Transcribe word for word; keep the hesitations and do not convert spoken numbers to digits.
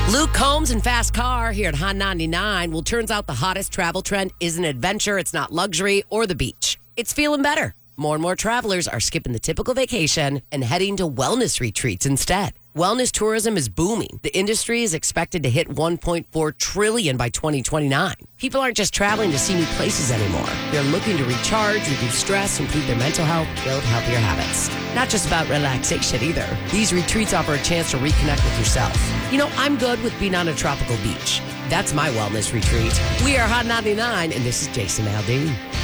Luke Combs and Fast Car here at Hot ninety-nine. Well, turns out the hottest travel trend isn't adventure, it's not luxury or the beach. It's feeling better. More and more travelers are skipping the typical vacation and heading to wellness retreats instead. Wellness tourism is booming. The industry is expected to hit one point four trillion dollars by twenty twenty-nine. People aren't just traveling to see new places anymore. They're looking to recharge, reduce stress, improve their mental health, build healthier habits. Not just about relaxation either. These retreats offer a chance to reconnect with yourself. You know, I'm good with being on a tropical beach. That's my wellness retreat. We are Hot ninety-nine, and this is Jason Aldean.